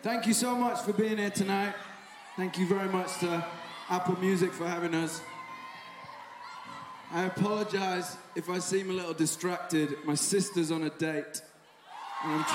Thank you so much for being here tonight. Thank you very much to Apple Music for having us. I apologize if I seem a little distracted. My sister's on a date, and I'm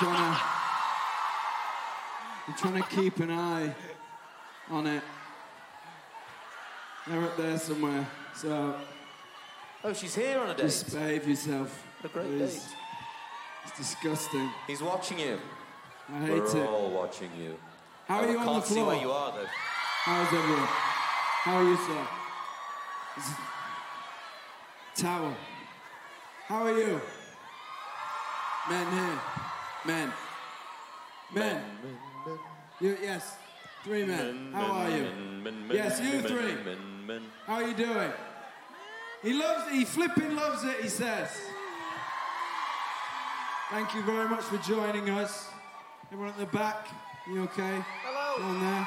trying to keep an eye on it. They're up there somewhere, so... Oh, she's here on a date? Just behave yourself. What a great date. It's disgusting. He's watching you. I hate it. We're all watching you. How are you on the floor? I can't see where you are, though. How's everyone? How are you, sir? Towel. How are you? Men here. Men. Men. You, yes. 3 men. How are you? Yes, you 3. How are you doing? He flipping loves it, he says. Thank you very much for joining us. Everyone at the back, you okay? Hello. Down there.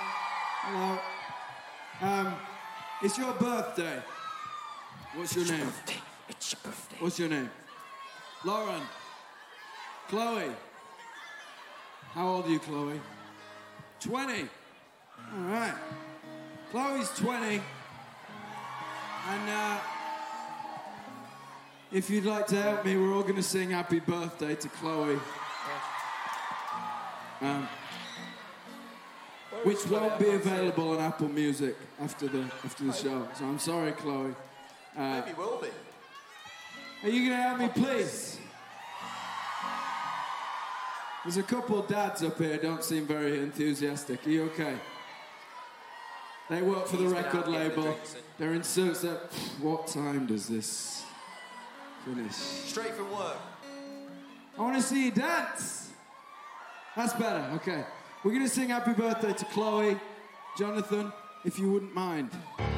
Hello. It's your birthday. What's your name? It's your birthday. What's your name? Lauren. Chloe. How old are you, Chloe? 20. All right. Chloe's 20. And if you'd like to help me, we're all going to sing happy birthday to Chloe. Which won't be available on Apple Music after the show. So I'm sorry, Chloe. Maybe will be. Are you going to help me, please? There's a couple of dads up here, don't seem very enthusiastic. Are you okay? They work for the record label. They're in suits. What time does this finish? Straight from work. I want to see you dance. That's better, okay. We're going to sing happy birthday to Chloe. Jonathan, if you wouldn't mind.